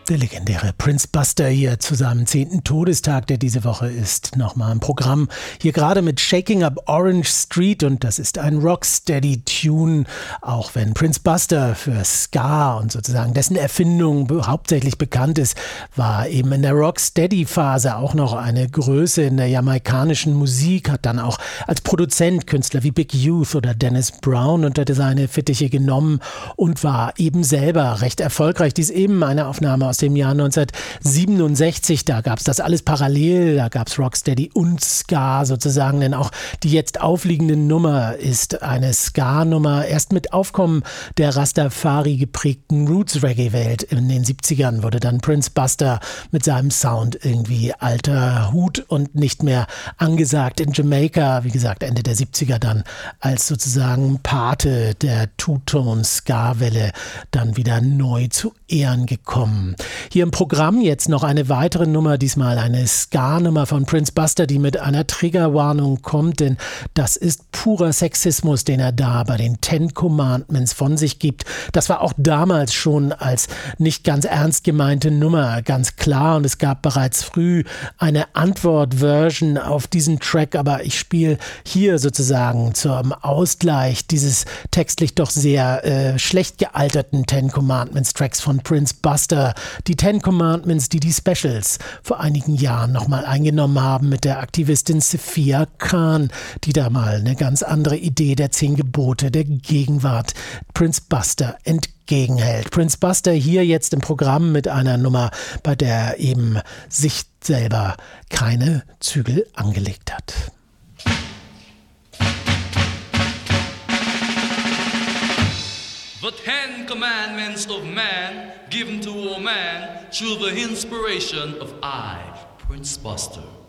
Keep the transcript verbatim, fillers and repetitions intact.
Der legendäre Prince Buster hier zu seinem zehnten Todestag, der diese Woche ist, nochmal im Programm. Hier gerade mit Shaking Up Orange Street und das ist ein Rocksteady-Tune, auch wenn Prince Buster für Ska und sozusagen dessen Erfindung hauptsächlich bekannt ist, war eben in der Rocksteady-Phase auch noch eine Größe in der jamaikanischen Musik, hat dann auch als Produzent Künstler wie Big Youth oder Dennis Brown unter seine Fittiche genommen und war eben selber recht erfolgreich. Dies eben eine Aufnahme aus dem Jahr neunzehnhundertsiebenundsechzig, da gab es das alles parallel, da gab es Rocksteady und Ska sozusagen, denn auch die jetzt aufliegende Nummer ist eine Ska-Nummer, erst mit Aufkommen der Rastafari geprägten Roots-Reggae-Welt in den siebzigern wurde dann Prince Buster mit seinem Sound irgendwie alter Hut und nicht mehr angesagt in Jamaika, wie gesagt Ende der siebziger dann als sozusagen Pate der Two-Tone-Ska-Welle dann wieder neu zu Ehren gekommen. Hier im Programm jetzt noch eine weitere Nummer, diesmal eine Ska-Nummer von Prince Buster, die mit einer Triggerwarnung kommt, denn das ist purer Sexismus, den er da bei den Ten Commandments von sich gibt. Das war auch damals schon als nicht ganz ernst gemeinte Nummer ganz klar und es gab bereits früh eine Antwort-Version auf diesen Track, aber ich spiele hier sozusagen zum Ausgleich dieses textlich doch sehr äh, schlecht gealterten Ten Commandments Tracks von Prince Buster, die Ten Commandments, die die Specials vor einigen Jahren nochmal eingenommen haben mit der Aktivistin Sophia Khan, die da mal eine ganz andere Idee der Zehn Gebote der Gegenwart Prince Buster entgegenhält. Prince Buster hier jetzt im Programm mit einer Nummer, bei der er eben sich selber keine Zügel angelegt hat. The Ten Commandments of man, given to all man, through the inspiration of I, Prince Buster.